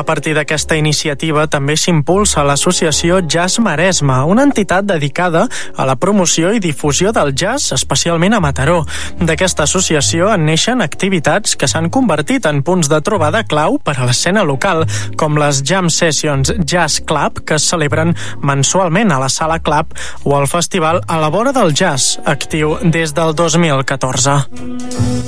partir d'aquesta iniciativa també s'impulsa l'associació Jazz Maresme, una entitat dedicada a la promoció i difusió del jazz, especialment a Mataró. D'aquesta associació en neixen activitats que s'han convertit en punts de trobada clau per a l'escena local, com les Jam Sessions Jazz Club, que es celebren mensualment a la Sala Club, o el festival A la vora del jazz, actiu des del 2014.